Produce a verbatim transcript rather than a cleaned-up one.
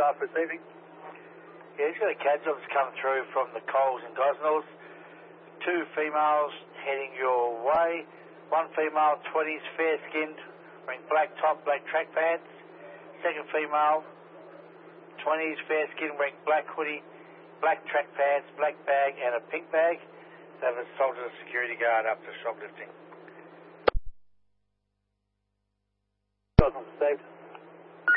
staff receiving. Yeah, he's got a CAD job that's come through from the Coles and Gosnells. Two females heading your way. One female, twenties, fair-skinned, wearing black top, black track pants. Second female, twenties, fair-skinned, wearing black hoodie, black track pants, black bag, and a pink bag. They've assaulted a security guard after shoplifting. Gosnells received.